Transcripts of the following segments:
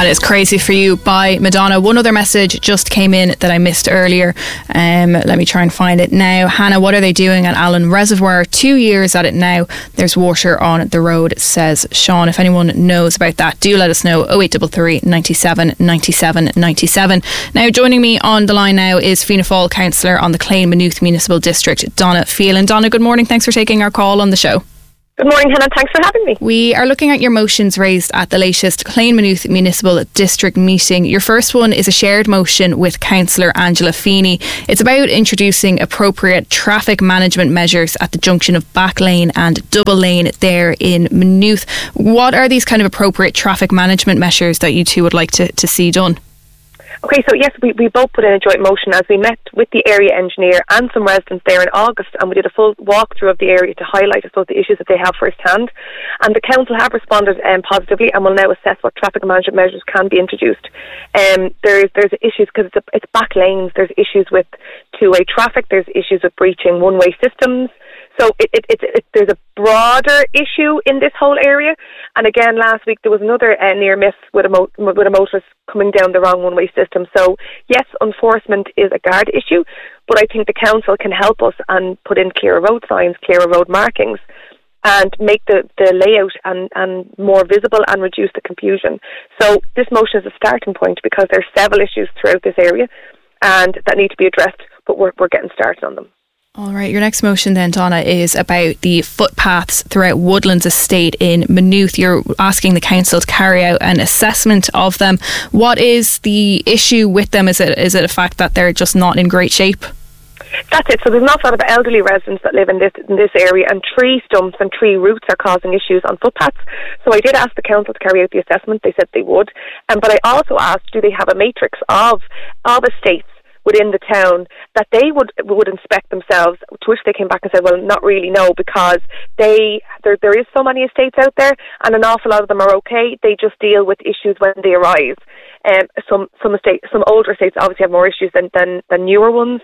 That is Crazy for You by Madonna. One other message just came in that I missed earlier. Let me try and find it now. Hannah, what are they doing at Allen Reservoir? 2 years at it now. There's water on the road, says Sean. If anyone knows about that, do let us know. 0833 97 97 97. Now, joining me on the line now is Fianna Fáil councillor on the Clane Maynooth Municipal District, Donna Phelan. Donna, good morning. Thanks for taking our call on the show. Good morning, Hannah. Thanks for having me. We are looking at your motions raised at the latest Clane Maynooth Municipal District meeting. Your first one is a shared motion with Councillor Angela Feeney. It's about introducing appropriate traffic management measures at the junction of Back Lane and Double Lane there in Maynooth. What are these kind of appropriate traffic management measures that you two would like to see done? Okay, so yes, we both put in a joint motion as we met with the area engineer and some residents there in August, and we did a full walkthrough of the area to highlight, I suppose, the issues that they have firsthand. And the council have responded positively and will now assess what traffic management measures can be introduced. There's issues because it's back lanes. There's issues with two-way traffic. There's issues with breaching one-way systems. So there's a broader issue in this whole area. And again, last week there was another near miss with a motorist coming down the wrong one-way system. So yes, enforcement is a guard issue, but I think the council can help us and put in clearer road signs, clearer road markings, and make the layout and more visible and reduce the confusion. So this motion is a starting point because there's several issues throughout this area and that need to be addressed, but we're getting started on them. All right, your next motion then, Donna, is about the footpaths throughout Woodlands Estate in Maynooth. You're asking the council to carry out an assessment of them. What is the issue with them? Is it a fact that they're just not in great shape? That's it. So there's an awful lot of elderly residents that live in this area, and tree stumps and tree roots are causing issues on footpaths. So I did ask the council to carry out the assessment. They said they would. But I also asked, do they have a matrix of estates within the town that they would inspect themselves, to which they came back and said, well, not really, no, because there is so many estates out there and an awful lot of them are okay. They just deal with issues when they arise. Some older estates obviously have more issues than newer ones.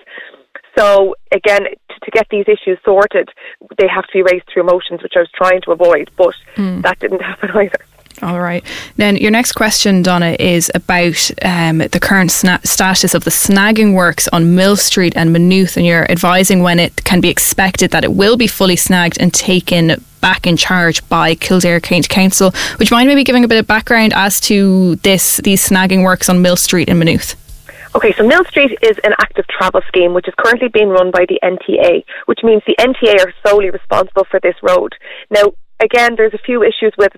So again, to get these issues sorted, they have to be raised through motions, which I was trying to avoid, but that didn't happen either. All right. Then your next question, Donna, is about the current status of the snagging works on Mill Street and Maynooth, and you're advising when it can be expected that it will be fully snagged and taken back in charge by Kildare County Council. Would you mind maybe giving a bit of background as to these snagging works on Mill Street in Maynooth? Okay, so Mill Street is an active travel scheme which is currently being run by the NTA, which means the NTA are solely responsible for this road. Now, again, there's a few issues with,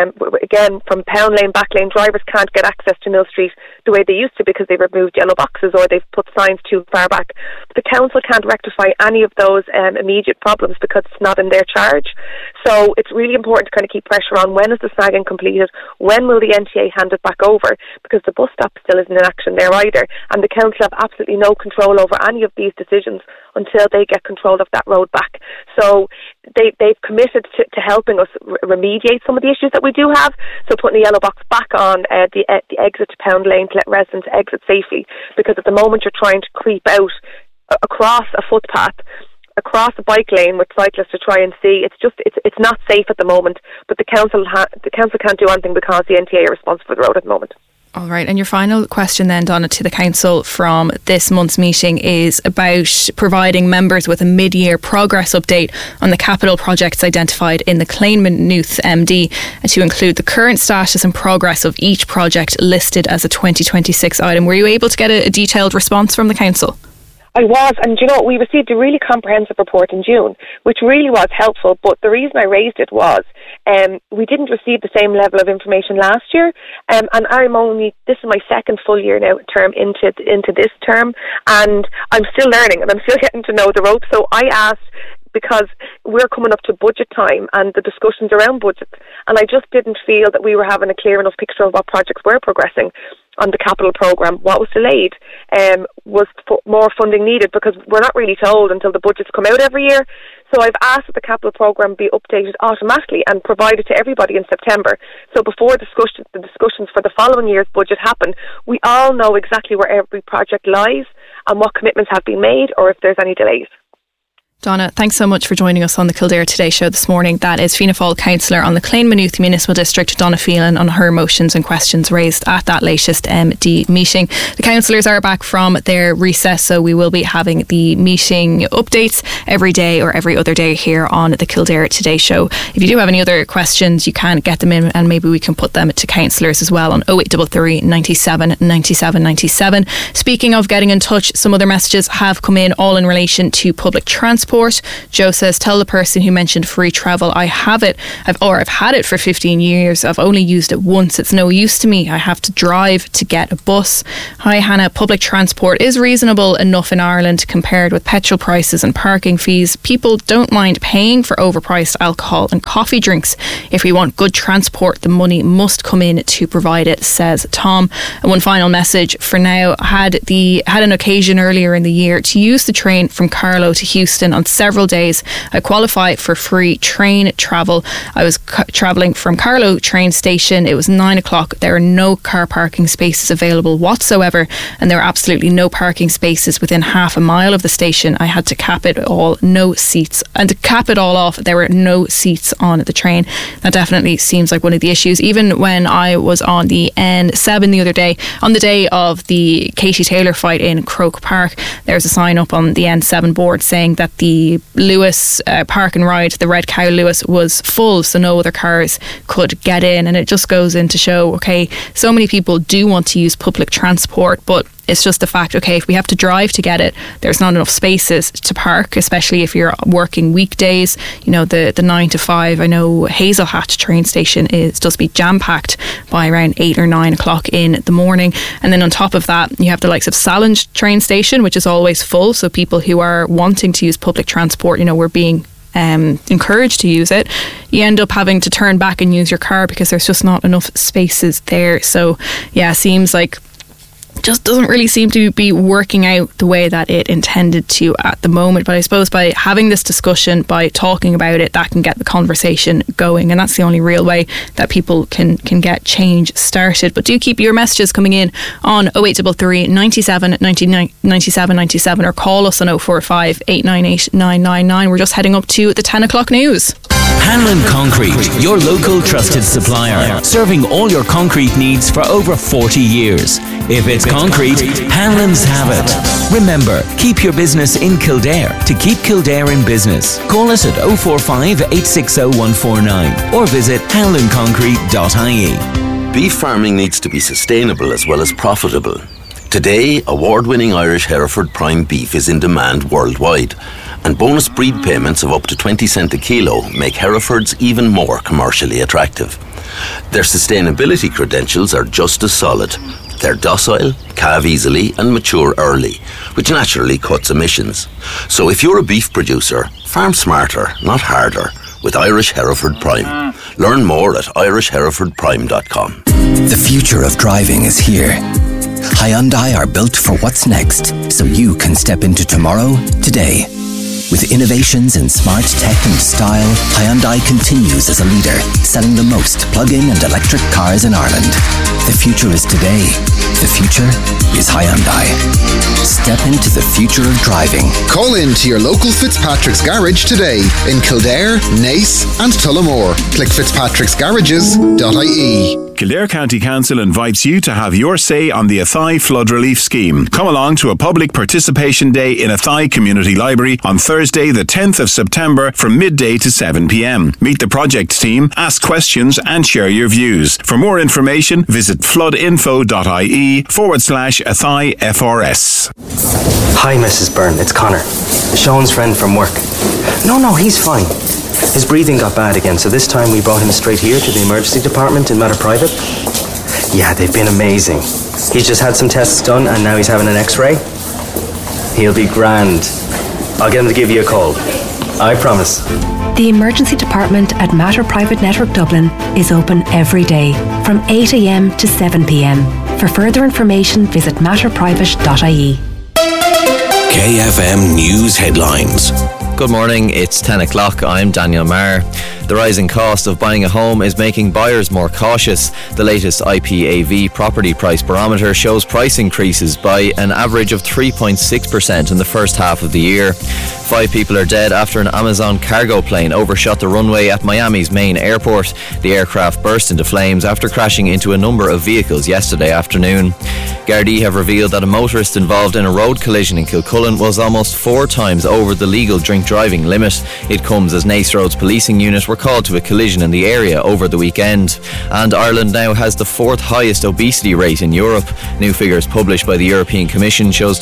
from Pound Lane, Back Lane, drivers can't get access to Mill Street the way they used to because they've removed yellow boxes or they've put signs too far back. The council can't rectify any of those immediate problems because it's not in their charge. So it's really important to kind of keep pressure on when is the snagging completed, when will the NTA hand it back over, because the bus stop still isn't in action there either, and the council have absolutely no control over any of these decisions until they get control of that road back. So they've committed to helping us remediate some of the issues that we do have, so putting a yellow box back on the exit to Pound Lane to let residents exit safely, because at the moment you're trying to creep out across a footpath, across a bike lane with cyclists to try and see. It's not safe at the moment, but the council can't do anything because the NTA are responsible for the road at the moment. All right, and your final question then, Donna, to the council from this month's meeting is about providing members with a mid-year progress update on the capital projects identified in the Clane Maynooth MD, and to include the current status and progress of each project listed as a 2026 item. Were you able to get a detailed response from the council? I was, and we received a really comprehensive report in June, which really was helpful, but the reason I raised it was we didn't receive the same level of information last year, and this is my second full year now term into this term, and I'm still learning and I'm still getting to know the ropes. So I asked, because we're coming up to budget time and the discussions around budgets, and I just didn't feel that we were having a clear enough picture of what projects were progressing on the capital programme, what was delayed, was more funding needed, because we're not really told until the budgets come out every year. So I've asked that the capital programme be updated automatically and provided to everybody in September. So before the discussions for the following year's budget happen, we all know exactly where every project lies and what commitments have been made or if there's any delays. Donna, thanks so much for joining us on the Kildare Today show this morning. That is Fianna Fáil councillor on the Clane Maynooth Municipal District, Donna Phelan, on her motions and questions raised at that latest MD meeting. The councillors are back from their recess, so we will be having the meeting updates every day or every other day here on the Kildare Today show. If you do have any other questions, you can get them in and maybe we can put them to councillors as well on 0833 97 97 97. Speaking of getting in touch, some other messages have come in, all in relation to public transport. Joe says, tell the person who mentioned free travel I have it. I've had it for 15 years. I've only used it once. It's no use to me. I have to drive to get a bus. Hi Hannah, public transport is reasonable enough in Ireland compared with petrol prices and parking fees. People don't mind paying for overpriced alcohol and coffee drinks. If we want good transport, the money must come in to provide it, says Tom. And one final message for now. Had an occasion earlier in the year to use the train from Carlow to Houston on several days. I qualify for free train travel. I was travelling from Carlow train station. It was 9 o'clock. There are no car parking spaces available whatsoever, and there are absolutely no parking spaces within half a mile of the station. I had to cap it all, no seats. And to cap it all off, there were no seats on the train. That definitely seems like one of the issues. Even when I was on the N7 the other day, on the day of the Katie Taylor fight in Croke Park, there's a sign up on the N7 board saying that the Lewis Park and Ride, the Red Cow Lewis, was full, so no other cars could get in. And it just goes in to show, okay, so many people do want to use public transport, but it's just the fact, okay, if we have to drive to get it, there's not enough spaces to park, especially if you're working weekdays. You know, the 9 to 5, I know Hazelhatch train station is just be jam-packed by around 8 or 9 o'clock in the morning. And then on top of that, you have the likes of Sallinge train station, which is always full. So people who are wanting to use public transport, you know, we're being encouraged to use it. You end up having to turn back and use your car because there's just not enough spaces there. So yeah, seems like just doesn't really seem to be working out the way that it intended to at the moment. But I suppose by having this discussion, by talking about it, that can get the conversation going, and that's the only real way that people can get change started. But do keep your messages coming in on 0833 97 99 97 97 or call us on 045 898 999. We're just heading up to the 10 o'clock news. Hanlon Concrete, your local trusted supplier, serving all your concrete needs for over 40 years. If it's concrete, Hanlon's have it. Remember, keep your business in Kildare to keep Kildare in business. Call us at 045 860 149 or visit hanlonconcrete.ie. Beef farming needs to be sustainable as well as profitable. Today, award-winning Irish Hereford Prime beef is in demand worldwide, and bonus breed payments of up to 20 cent a kilo make Herefords even more commercially attractive. Their sustainability credentials are just as solid. They're docile, calve easily and mature early, which naturally cuts emissions. So if you're a beef producer, farm smarter, not harder, with Irish Hereford Prime. Learn more at irishherefordprime.com. The future of driving is here. Hyundai are built for what's next, so you can step into tomorrow, today. With innovations in smart tech and style, Hyundai continues as a leader, selling the most plug-in and electric cars in Ireland. The future is today. The future is Hyundai. Step into the future of driving. Call in to your local Fitzpatrick's Garage today in Kildare, Naas and Tullamore. Click fitzpatricksgarages.ie. Kildare County Council invites you to have your say on the Athy Flood Relief Scheme. Come along to a public participation day in Athy Community Library on Thursday the 10th of September from midday to 7 p.m. Meet the project team, ask questions and share your views. For more information, visit floodinfo.ie/Athy FRS. Hi Mrs. Byrne, it's Connor. Sean's friend from work. No, he's fine. His breathing got bad again, so this time we brought him straight here to the emergency department in Mater Private. Yeah, they've been amazing. He's just had some tests done and now he's having an x-ray. He'll be grand. I'll get him to give you a call. I promise. The emergency department at Mater Private Network Dublin is open every day from 8 a.m. to 7 p.m. For further information, visit matterprivate.ie. KFM News Headlines. Good morning, it's 10 o'clock. I'm Daniel Maher. The rising cost of buying a home is making buyers more cautious. The latest IPAV property price barometer shows price increases by an average of 3.6% in the first half of the year. 5 people are dead after an Amazon cargo plane overshot the runway at Miami's main airport. The aircraft burst into flames after crashing into a number of vehicles yesterday afternoon. Gardaí have revealed that a motorist involved in a road collision in Kilcullen was almost 4 times over the legal drink driving limit. It comes as Naas Road's policing unit were called to a collision in the area over the weekend. And Ireland now has the 4th highest obesity rate in Europe. New figures published by the European Commission shows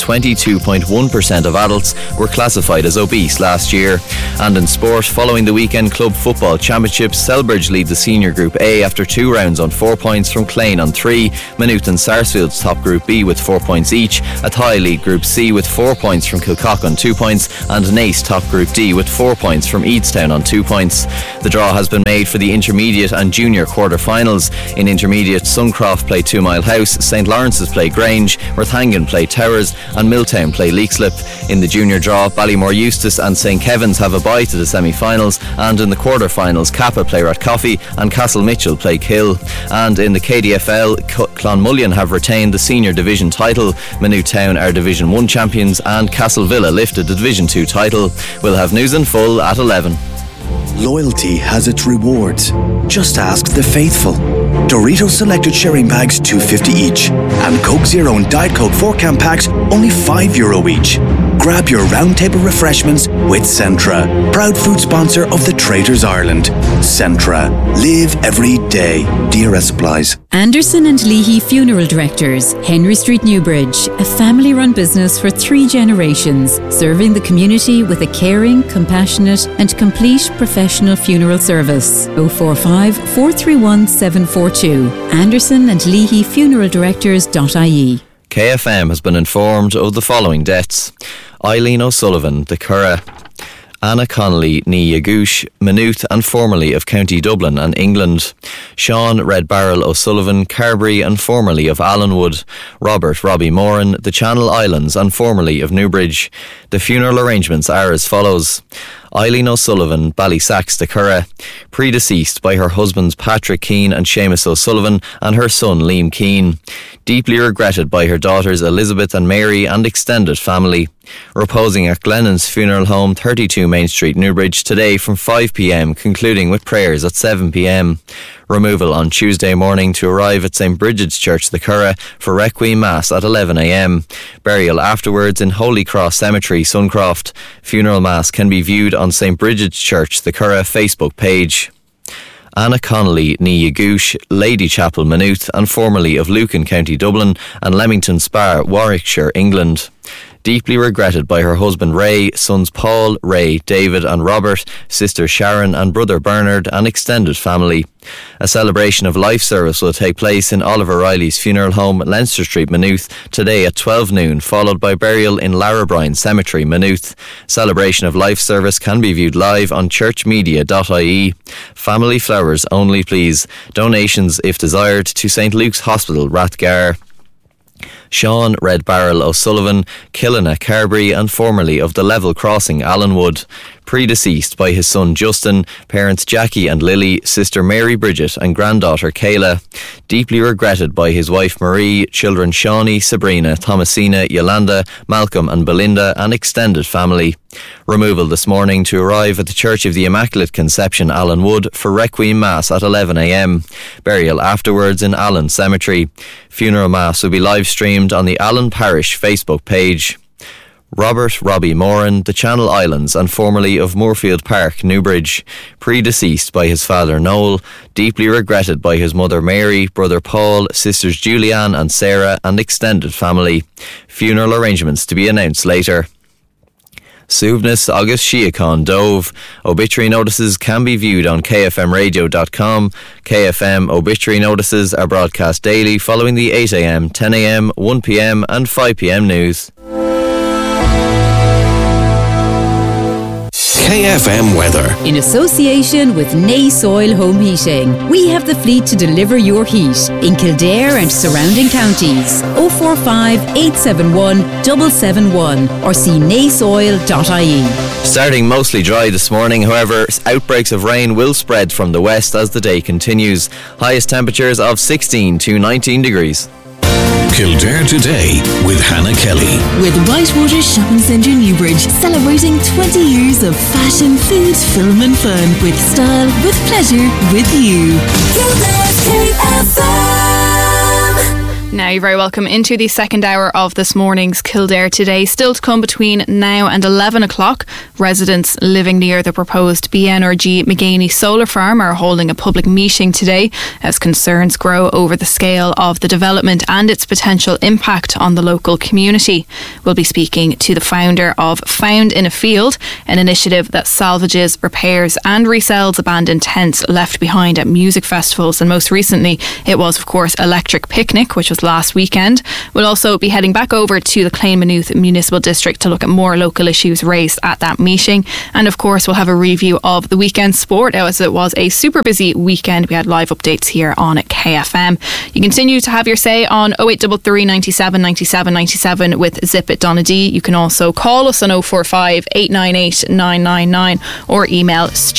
22.1% of adults were classified as obese last year. And in sport, following the weekend club football championships, Selbridge lead the senior Group A after 2 rounds on 4 points from Clane on 3. Maynooth and Sarsfield's top Group B with 4 points each. Athy lead Group C with 4 points from Kilcock on 2 points, and Naas top Group D with 4 points from Eadstown on 2 points. The draw has been made for the intermediate and junior quarter-finals. In intermediate, Suncroft play 2 Mile House, St Lawrence's play Grange, Worthangan play Towers and Milltown play Leixlip. In the junior draw, Ballymore Eustace and St Kevin's have a bye to the semi-finals, and in the quarter-finals, Kappa play Rathcoffey and Castle Mitchell play Kill. And in the KDFL, Clonmullion have retained the senior division title. Maynooth Town are Division 1 champions and Castle Villa lifted the Division 2 title. We'll have news in full at 11. Loyalty has its rewards. Just ask the faithful. Doritos selected sharing bags $2.50 each, and Coke Zero and Diet Coke 4-can packs only €5 each. Grab your round table refreshments with Centra, proud food sponsor of the Traders Ireland. Centra, live every day. DRS applies. Anderson and Leahy Funeral Directors, Henry Street, Newbridge, a family-run business for 3 generations, serving the community with a caring, compassionate and complete professional funeral service. 045 431 742. Anderson and Leahy Funeral Directors.ie. KFM has been informed of the following deaths: Eileen O'Sullivan, the Curragh; Anna Connolly, ní Yagoosh, Maynooth and formerly of County Dublin and England; Sean Red Barrel O'Sullivan, Carbery and formerly of Allenwood; Robert Robbie Moran, the Channel Islands and formerly of Newbridge. The funeral arrangements are as follows: Eileen O'Sullivan, Ballysacks, the Curragh, predeceased by her husbands Patrick Keane and Seamus O'Sullivan and her son Liam Keane. Deeply regretted by her daughters Elizabeth and Mary and extended family. Reposing at Glennon's Funeral Home, 32 Main Street, Newbridge, today from 5 p.m, concluding with prayers at 7 p.m. Removal on Tuesday morning to arrive at St Bridget's Church, the Curragh, for Requiem Mass at 11 a.m. Burial afterwards in Holy Cross Cemetery, Suncroft. Funeral Mass can be viewed on St Bridget's Church, the Curragh Facebook page. Anna Connolly, ní Yagoosh, Lady Chapel, Maynooth and formerly of Lucan, County Dublin and Leamington Spa, Warwickshire, England. Deeply regretted by her husband Ray, sons Paul, Ray, David and Robert, sister Sharon and brother Bernard and extended family. A celebration of life service will take place in Oliver Riley's funeral home, Leinster Street, Maynooth, today at 12 noon, followed by burial in Larrabrine Cemetery, Maynooth. Celebration of life service can be viewed live on churchmedia.ie. Family flowers only, please. Donations, if desired, to St Luke's Hospital, Rathgar. Sean Red Barrel O'Sullivan, Killina, Carbery and formerly of the Level Crossing, Allenwood. Predeceased by his son Justin, parents Jackie and Lily, sister Mary Bridget and granddaughter Kayla. Deeply regretted by his wife Marie, children Shawnee, Sabrina, Thomasina, Yolanda, Malcolm and Belinda and extended family. Removal this morning to arrive at the Church of the Immaculate Conception, Allenwood, for Requiem Mass at 11 a.m. Burial afterwards in Allen Cemetery. Funeral Mass will be live streamed on the Allen Parish Facebook page. Robert Robbie Moran, the Channel Islands and formerly of Moorfield Park, Newbridge. Predeceased by his father Noel, deeply regretted by his mother Mary, brother Paul, sisters Julianne and Sarah and extended family. Funeral arrangements to be announced later. Suibhneas agus Síocháin Dóibh. Obituary notices can be viewed on kfmradio.com. KFM obituary notices are broadcast daily following the 8am, 10am, 1pm and 5pm news. KFM weather. In association with Nace Oil Home Heating, we have the fleet to deliver your heat in Kildare and surrounding counties. 045 871 771 or see naceoil.ie. Starting mostly dry this morning, however, outbreaks of rain will spread from the west as the day continues. Highest temperatures of 16 to 19 degrees. Kildare Today with Hannah Kelly. With Whitewater Shopping Centre Newbridge, celebrating 20 years of fashion, food, film and fun. With style, with pleasure, with you. Kildare KFM. Now you're very welcome into the second hour of this morning's Kildare Today. Still to come between now and 11 o'clock. Residents living near the proposed BNRG McGaney solar farm are holding a public meeting today as concerns grow over the scale of the development and its potential impact on the local community. We'll be speaking to the founder of Found in a Field, an initiative that salvages, repairs and resells abandoned tents left behind at music festivals. And most recently it was, of course, Electric Picnic, which was last weekend. We'll also be heading back over to the Clane-Maynooth Municipal District to look at more local issues raised at that meeting. And of course we'll have a review of the weekend sport, as it was a super busy weekend. We had live updates here on KFM. You continue to have your say on 0833 97 97 97 with Zip at Donna D. You can also call us on 045 898 999 or email